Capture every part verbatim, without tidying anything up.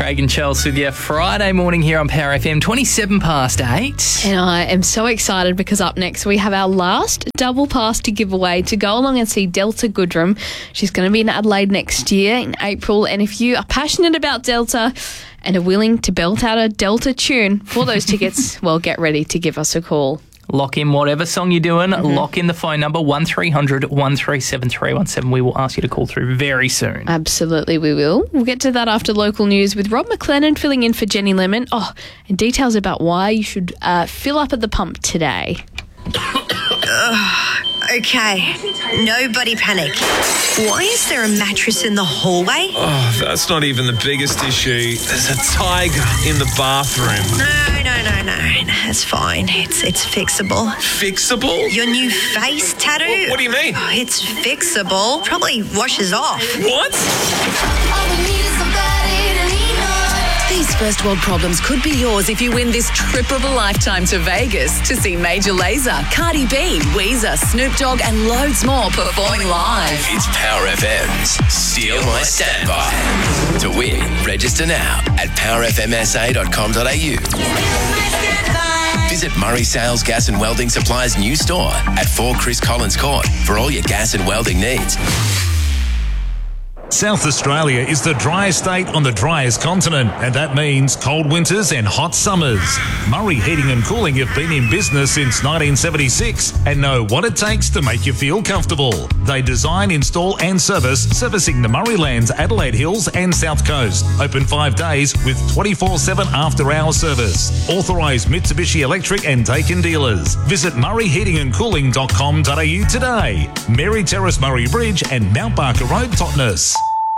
Craig and Chelsea with you Friday morning here on Power F M, twenty-seven past eight. And I am so excited because up next we have our last double pass to give away to go along and see Delta Goodrem. She's going to be in Adelaide next year in April. And if you are passionate about Delta and are willing to belt out a Delta tune for those tickets, well, get ready to give us a call. Lock in whatever song you're doing. Mm-hmm. Lock in the phone number, one three hundred, one three seven, three one seven. We will ask you to call through very soon. Absolutely, we will. We'll get to that after local news with Rob McLennan filling in for Jenny Lemon. Oh, and details about why you should uh, fill up at the pump today. Okay, nobody panic. Why is there a mattress in the hallway? Oh, that's not even the biggest issue. There's a tiger in the bathroom. No, no, no, no. It's fine. It's it's fixable. Fixable? Your new face tattoo? What do you mean? Oh, it's fixable. Probably washes off. What? These first world problems could be yours if you win this trip of a lifetime to Vegas to see Major Lazer, Cardi B, Weezer, Snoop Dogg and loads more performing live. It's Power F M's Steal My Standby. To win, register now at power f m s a dot com dot a u. Visit Murray Sales Gas and Welding Supplies' new store at four Chris Collins Court for all your gas and welding needs. South Australia is the driest state on the driest continent, and that means cold winters and hot summers. Murray Heating and Cooling have been in business since nineteen seventy-six and know what it takes to make you feel comfortable. They design, install and service, servicing the Murraylands, Adelaide Hills and South Coast. Open five days with twenty-four seven after-hours service. Authorised Mitsubishi Electric and Daikin dealers. Visit murray heating and cooling dot com dot a u today. Mary Terrace, Murray Bridge and Mount Barker Road, Totnes.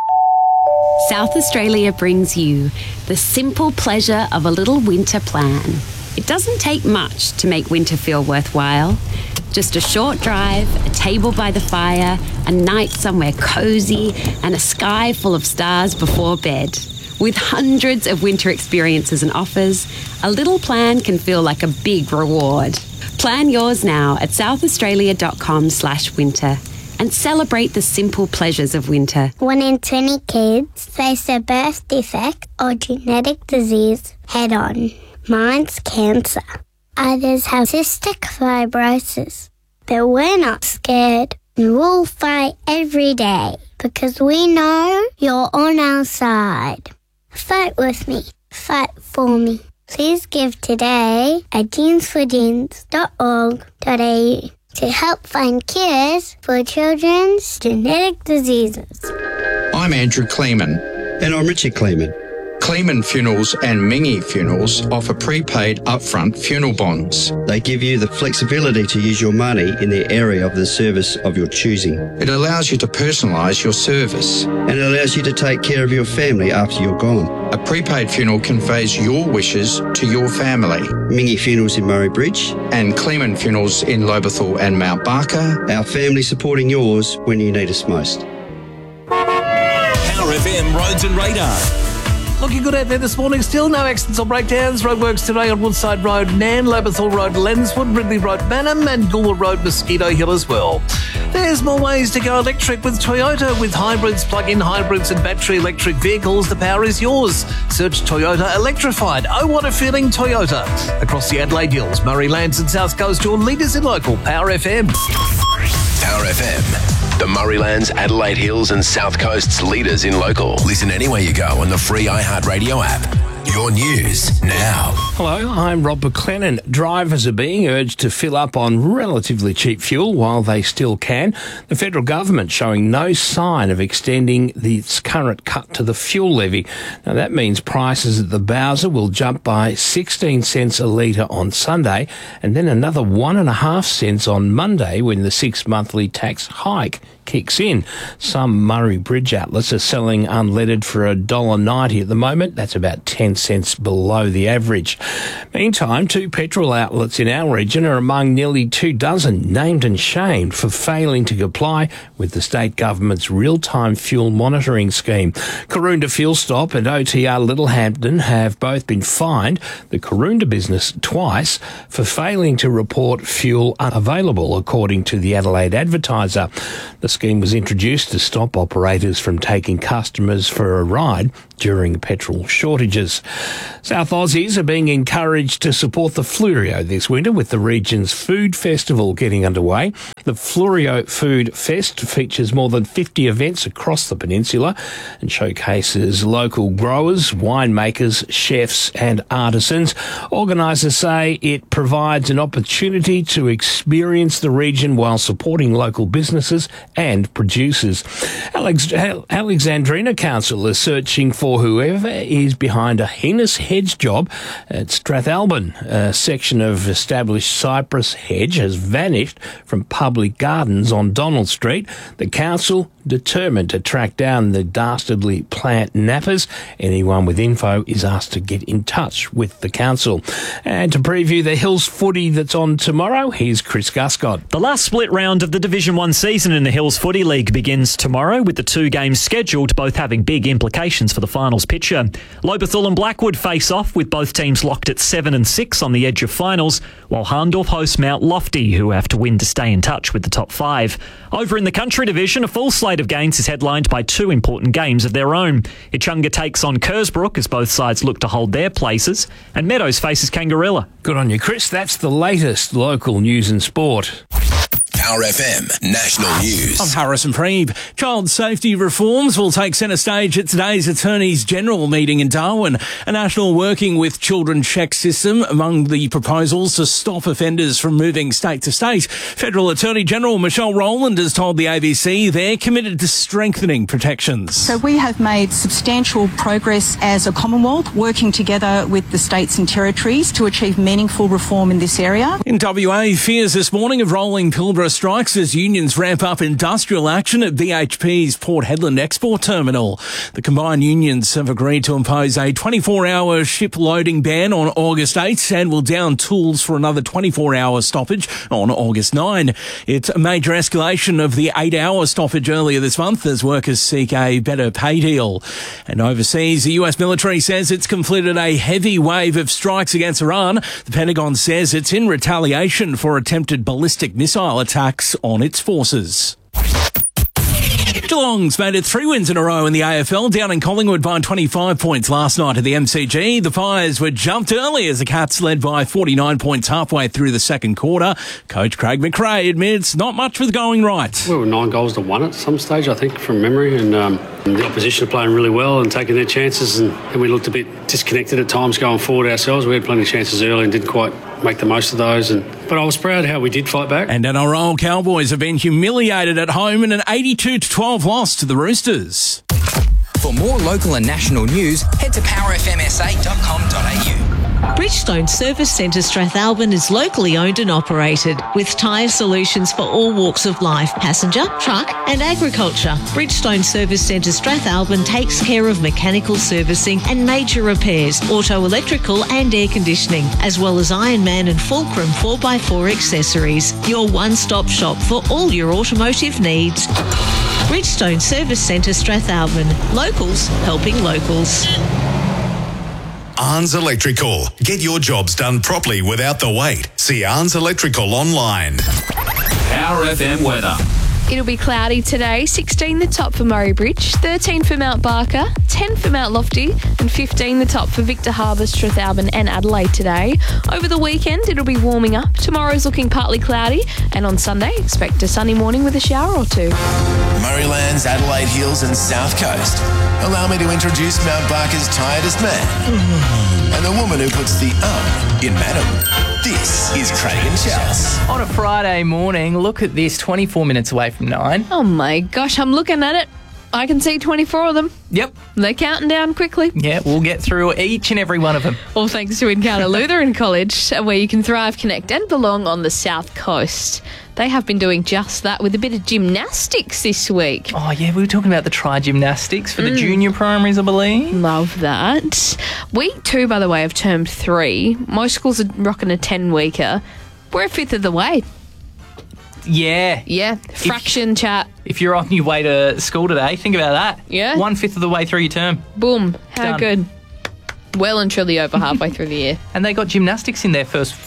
South Australia brings you the simple pleasure of a little winter plan. It doesn't take much to make winter feel worthwhile. Just a short drive, a table by the fire, a night somewhere cosy, and a sky full of stars before bed. With hundreds of winter experiences and offers, a little plan can feel like a big reward. Plan yours now at south australia dot com slash winter. And celebrate the simple pleasures of winter. One in twenty kids face a birth defect or genetic disease head on. Mine's cancer. Others have cystic fibrosis. But we're not scared. We'll fight every day because we know you're on our side. Fight with me. Fight for me. Please give today at jeans for jeans dot org dot a u. to help find cures for children's genetic diseases. I'm Andrew Kleeman. And I'm Richard Kleeman. Kleeman Funerals and Mingy Funerals offer prepaid upfront funeral bonds. They give you the flexibility to use your money in the area of the service of your choosing. It allows you to personalise your service. And it allows you to take care of your family after you're gone. A prepaid funeral conveys your wishes to your family. Mingy Funerals in Murray Bridge. And Kleeman Funerals in Lobethal and Mount Barker. Our family supporting yours when you need us most. Power F M Roads and Radar. Looking good out there this morning. Still no accidents or breakdowns. Roadworks today on Woodside Road, Nan, Lobethal Road, Lenswood, Ridley Road, Banham and Goulwa Road, Mosquito Hill as well. There's more ways to go electric with Toyota. With hybrids, plug-in hybrids and battery electric vehicles, the power is yours. Search Toyota Electrified. Oh, what a feeling, Toyota. Across the Adelaide Hills, Murraylands and South Coast, your leaders in local Power F M. Power F M, the Murraylands, Adelaide Hills and South Coast's leaders in local. Listen anywhere you go on the free iHeartRadio app. Your news now. Hello, I'm Rob McLennan. Drivers are being urged to fill up on relatively cheap fuel while they still can. The federal government showing no sign of extending its current cut to the fuel levy. Now that means prices at the Bowser will jump by sixteen cents a litre on Sunday and then another one and a half cents on Monday when the six monthly tax hike kicks in. Some Murray Bridge outlets are selling unleaded for one dollar ninety at the moment. That's about ten cents below the average. Meantime, two petrol outlets in our region are among nearly two dozen named and shamed for failing to comply with the state government's real-time fuel monitoring scheme. Karoonda Fuel Stop and O T R Littlehampton have both been fined, the Karoonda business twice, for failing to report fuel unavailable, according to the Adelaide Advertiser. The scheme was introduced to stop operators from taking customers for a ride during petrol shortages. South Aussies are being encouraged to support the Flurio this winter, with the region's food festival getting underway. The Flurio Food Fest features more than fifty events across the peninsula and showcases local growers, winemakers, chefs and artisans. Organisers say it provides an opportunity to experience the region while supporting local businesses and producers. Alex- Alexandrina Council is searching for whoever is behind a heinous hedge job at Strathalbyn. A section of established cypress hedge has vanished from public gardens on Donald Street. The council determined to track down the dastardly plant nappers. Anyone with info is asked to get in touch with the council. And to preview the Hills footy that's on tomorrow, here's Chris Guscott. The last split round of the Division one season in the Hills Footy League begins tomorrow, with the two games scheduled, both having big implications for the finals picture. Lobethal and Blackwood face off, with both teams locked at seven and six on the edge of finals, while Harndorf hosts Mount Lofty, who have to win to stay in touch with the top five. Over in the Country Division, a full slate of games is headlined by two important games of their own. Itchunga takes on Kersbrook as both sides look to hold their places, and Meadows faces Kangarilla. Good on you, Chris. That's the latest local news and sport. Power F M National News. I'm Harrison Preeb. Child safety reforms will take centre stage at today's Attorneys General meeting in Darwin. A national working with children check system among the proposals to stop offenders from moving state to state. Federal Attorney General Michelle Rowland has told the A B C they're committed to strengthening protections. So we have made substantial progress as a Commonwealth, working together with the states and territories to achieve meaningful reform in this area. In W A, fears this morning of rolling Pilbara strikes as unions ramp up industrial action at B H P's Port Hedland Export Terminal. The combined unions have agreed to impose a twenty-four hour ship loading ban on August eighth and will down tools for another twenty-four hour stoppage on August ninth. It's a major escalation of the eight hour stoppage earlier this month as workers seek a better pay deal. And overseas, the U S military says it's completed a heavy wave of strikes against Iran. The Pentagon says it's in retaliation for attempted ballistic missile attacks on its forces. Geelong's made it three wins in a row in the A F L, down in Collingwood by twenty-five points last night at the M C G. The Fires were jumped early as the Cats led by forty-nine points halfway through the second quarter. Coach Craig McRae admits not much was going right. We were nine goals to one at some stage, I think, from memory, and um, the opposition are playing really well and taking their chances, and, and we looked a bit disconnected at times going forward ourselves. We had plenty of chances early and didn't quite make the most of those, and but I was proud how we did fight back. And N R L Cowboys have been humiliated at home in an eighty-two to twelve loss to the Roosters. For more local and national news, head to power f m s a dot com dot a u. Bridgestone Service Centre Strathalbyn is locally owned and operated with tyre solutions for all walks of life, passenger, truck and agriculture. Bridgestone Service Centre Strathalbyn takes care of mechanical servicing and major repairs, auto, electrical and air conditioning, as well as Ironman and Fulcrum four by four accessories. Your one-stop shop for all your automotive needs. Bridgestone Service Centre Strathalbyn. Locals helping locals. Arns Electrical. Get your jobs done properly without the wait. See Arns Electrical online. Power F M weather. It'll be cloudy today, sixteen the top for Murray Bridge, thirteen for Mount Barker, ten for Mount Lofty and fifteen the top for Victor Harbour, Strathalbyn and Adelaide today. Over the weekend, it'll be warming up. Tomorrow's looking partly cloudy and on Sunday, expect a sunny morning with a shower or two. Maryland's Adelaide Hills and South Coast. Allow me to introduce Mount Barker's tiredest man and the woman who puts the um in madam. This is Craig and Chels. On a Friday morning, look at this, twenty-four minutes away from nine. Oh my gosh, I'm looking at it. I can see twenty-four of them. Yep. They're counting down quickly. Yeah, we'll get through each and every one of them. All thanks to Encounter Lutheran College, where you can thrive, connect and belong on the South Coast. They have been doing just that with a bit of gymnastics this week. Oh, yeah, we were talking about the tri-gymnastics for mm. the junior primaries, I believe. Love that. Week two, by the way, of term three. Most schools are rocking a ten-weeker. We're a fifth of the way. Yeah. Yeah. Fraction if, chat. If you're on your way to school today, think about that. Yeah. One fifth of the way through your term. Boom. How Done. good. Well and truly over halfway through the year. And they got gymnastics in their first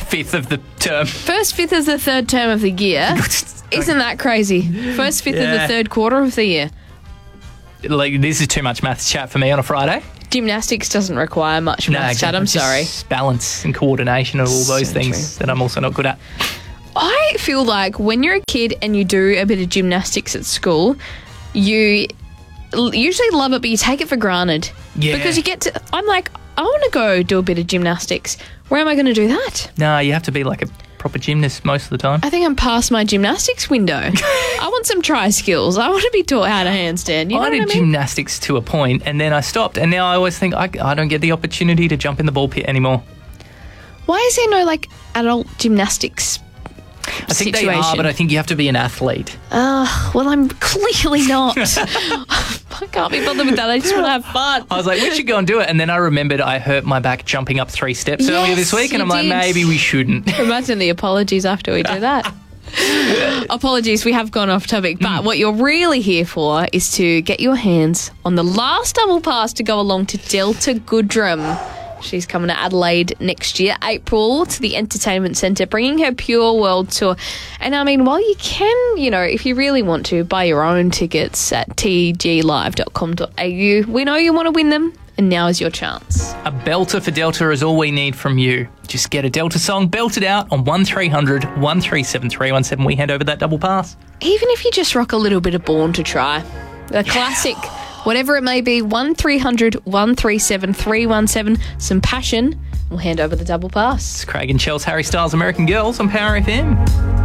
fifth of the term. First fifth of the third term of the year. Isn't that crazy? First fifth Yeah. of the third quarter of the year. Like, this is too much maths chat for me on a Friday. Gymnastics doesn't require much maths chat, I'm just sorry. Balance and coordination and all those So things that I'm also not good at. I feel like when you're a kid and you do a bit of gymnastics at school, you l- usually love it, but you take it for granted. Yeah. Because you get to, I'm like, I want to go do a bit of gymnastics. Where am I going to do that? No, you have to be like a proper gymnast most of the time. I think I'm past my gymnastics window. I want some try skills. I want to be taught how to handstand. You know I what did I mean? gymnastics to a point, and then I stopped. And now I always think I, I don't get the opportunity to jump in the ball pit anymore. Why is there no like adult gymnastics I think situation? they are, but I think you have to be an athlete. Uh, well, I'm clearly not. I can't be bothered with that. I just want to have fun. I was like, we should go and do it. And then I remembered I hurt my back jumping up three steps earlier this week, and you I'm like, did. maybe we shouldn't. Imagine the apologies after we do that. Apologies, we have gone off topic, but what you're really here for is to get your hands on the last double pass to go along to Delta Goodrum. She's coming to Adelaide next year, April, to the Entertainment Centre, bringing her Pure World Tour. And I mean, while you can, you know, if you really want to, buy your own tickets at t g live dot com dot a u. We know you want to win them, and now is your chance. A belter for Delta is all we need from you. Just get a Delta song, belt it out on one three hundred, one three seven, three one seven. We hand over that double pass. Even if you just rock a little bit of Born to Try, the classic, whatever it may be, one three hundred, one three seven, three one seven, some passion, we'll hand over the double pass. It's Craig and Chell's Harry Styles American Girls on Power F M.